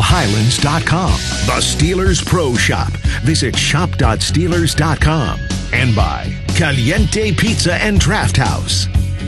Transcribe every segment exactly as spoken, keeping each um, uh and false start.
Highlands dot com. The Steelers Pro Shop. Visit shop dot steelers dot com. And by Caliente Pizza and Draft House.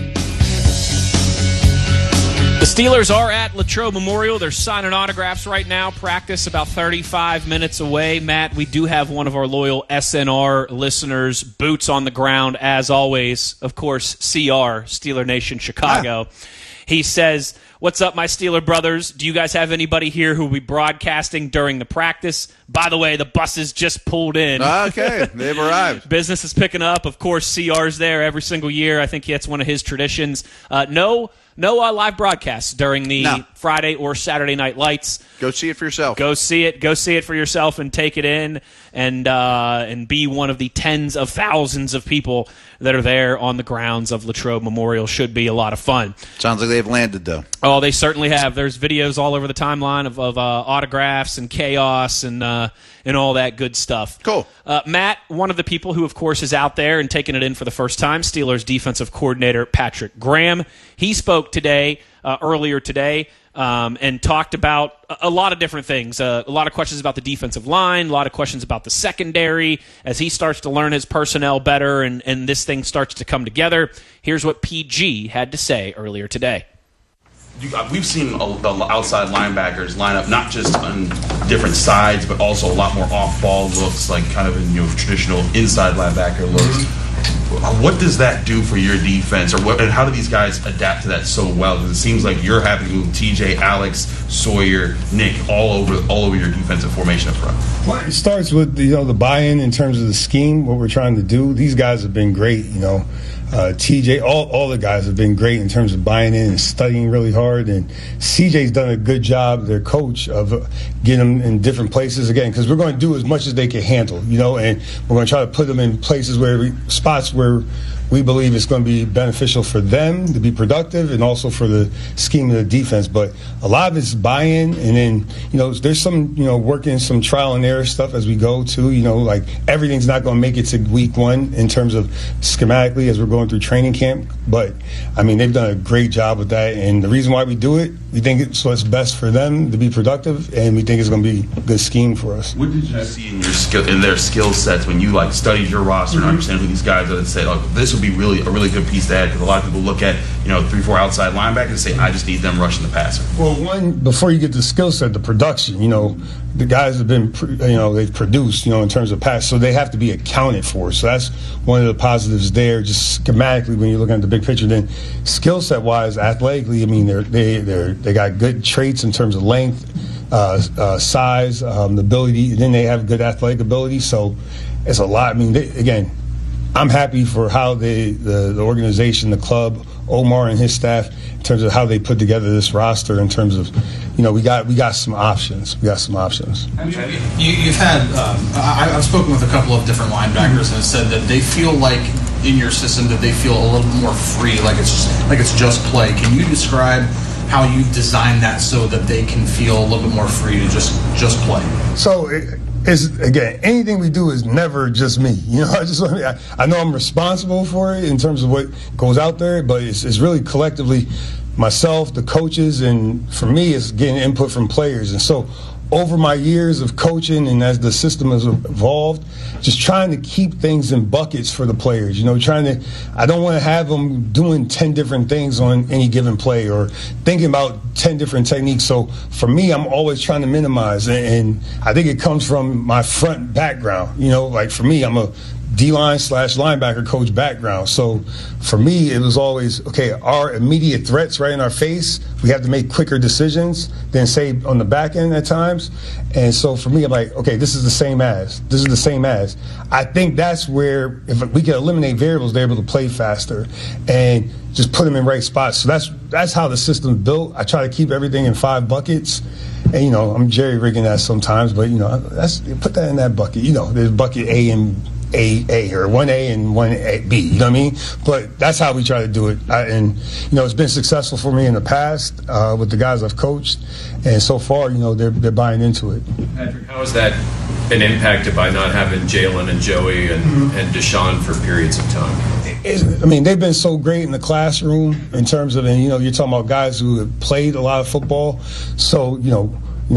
The Steelers are at Latrobe Memorial. They're signing autographs right now. Practice about thirty-five minutes away. Matt, we do have one of our loyal S N R listeners, boots on the ground, as always. Of course, C R, Steeler Nation Chicago. Ah. He says, "What's up, my Steeler brothers? Do you guys have anybody here who will be broadcasting during the practice? By the way, the buses just pulled in." Okay, they've arrived. Business is picking up. Of course, C R's there every single year. I think that's one of his traditions. Uh, no no uh, live broadcasts during the no. Friday or Saturday Night Lights. Go see it for yourself. Go see it. Go see it for yourself and take it in and uh, and be one of the tens of thousands of people that are there on the grounds of Latrobe Memorial. Should be a lot of fun. Sounds like they've landed, though. Oh, they certainly have. There's videos all over the timeline of, of uh, autographs and chaos and uh, and all that good stuff. Cool. Uh, Matt, one of the people who, of course, is out there and taking it in for the first time, Steelers defensive coordinator Patrick Graham. He spoke today, uh, earlier today, um, and talked about a, a lot of different things. Uh, a lot of questions about the defensive line, a lot of questions about the secondary as he starts to learn his personnel better and, and this thing starts to come together. Here's what P G had to say earlier today. We've seen the outside linebackers line up not just on different sides, but also a lot more off-ball looks, like kind of in your traditional inside linebacker looks. What does that do for your defense, or what, and how do these guys adapt to that so well? Because it seems like you're having to move T J, Alex, Sawyer, Nick all over all over your defensive formation up front. Well, it starts with you know the buy-in in terms of the scheme, what we're trying to do. These guys have been great, you know. Uh, T J, all, all the guys have been great in terms of buying in and studying really hard. And C J's done a good job, their coach, of uh, getting them in different places again, because we're going to do as much as they can handle, you know, and we're going to try to put them in places where we, spots where we believe it's going to be beneficial for them to be productive and also for the scheme of the defense. But a lot of it's buy-in, and then, you know, there's some, you know, working some trial and error stuff as we go too. You know, like everything's not going to make it to week one in terms of schematically as we're going through training camp. But, I mean, they've done a great job with that. And the reason why we do it, we think it's what's best for them to be productive, and we think it's going to be a good scheme for us. What did you see in your skill, in their skill sets when you, like, studied your roster mm-hmm. and understand who these guys are and say, like, this would be really a really good piece to add? Because a lot of people look at, you know, three, four outside linebackers and say, I just need them rushing the passer. Well, one, before you get to the skill set, the production, you know, the guys have been, you know, they've produced, you know, in terms of pass, so they have to be accounted for. So that's one of the positives there, just schematically when you're looking at the big picture. Then skill set wise, athletically, I mean, they're, they they're, they got good traits in terms of length, uh, uh, size, um, the ability, and then they have good athletic ability. So it's a lot. I mean, they, again, I'm happy for how they, the, the organization, the club, Omar and his staff, in terms of how they put together this roster. In terms of, you know, we got we got some options. We got some options. I mean, you, you've had. Um, I, I've spoken with a couple of different linebackers and said that they feel like in your system that they feel a little more free, like it's just, like it's just play. Can you describe how you designed that so that they can feel a little bit more free to just just play? So. It, It's, again, anything we do is never just me. You know, I just I, I know I'm responsible for it in terms of what goes out there, but it's, it's really collectively myself, the coaches, and for me, it's getting input from players. And so over my years of coaching and as the system has evolved, just trying to keep things in buckets for the players. You know, trying to, I don't want to have them doing ten different things on any given play or thinking about ten different techniques. So for me, I'm always trying to minimize. And, and I think it comes from my front background. You know, like for me, I'm a D-line slash linebacker coach background. So for me, it was always, okay, our immediate threats right in our face, we have to make quicker decisions than, say, on the back end at times. And so for me, I'm like, okay, this is the same as. This is the same as. I think that's where, if we can eliminate variables, they're able to play faster and just put them in right spots. So that's that's how the system's built. I try to keep everything in five buckets. And, you know, I'm jerry-rigging that sometimes, but, you know, that's put that in that bucket. You know, there's bucket A and A, A, or one A and one A, B, you know what I mean? But that's how we try to do it. I, and, you know, it's been successful for me in the past uh, with the guys I've coached. And so far, you know, they're they're buying into it. Patrick, how has that been impacted by not having Jalen and Joey and, mm-hmm. and Deshaun for periods of time? It's, I mean, they've been so great in the classroom in terms of, and, you know, you're talking about guys who have played a lot of football. So, you know,